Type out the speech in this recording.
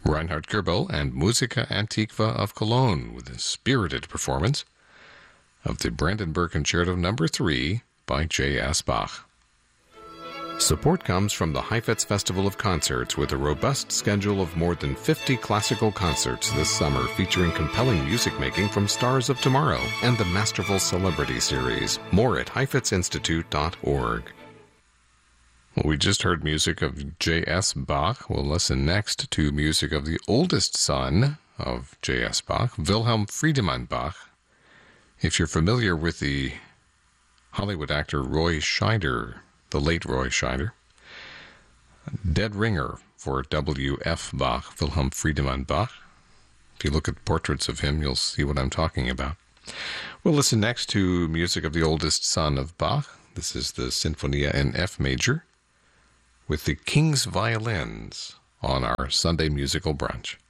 Reinhard Goebel and Musica Antiqua of Cologne with a spirited performance of the Brandenburg Concerto No. 3 by J.S. Bach. Support comes from the Heifetz Festival of Concerts with a robust schedule of more than 50 classical concerts this summer featuring compelling music making from stars of tomorrow and the Masterful Celebrity Series. More at heifetzinstitute.org. We just heard music of J.S. Bach. We'll listen next to music of the oldest son of J.S. Bach, Wilhelm Friedemann Bach. If you're familiar with the Hollywood actor Roy Scheider, the late Roy Scheider, dead ringer for W.F. Bach, Wilhelm Friedemann Bach. If you look at portraits of him, you'll see what I'm talking about. We'll listen next to music of the oldest son of Bach. This is the Sinfonia in F major, with the King's Violins on our Sunday Musical Brunch.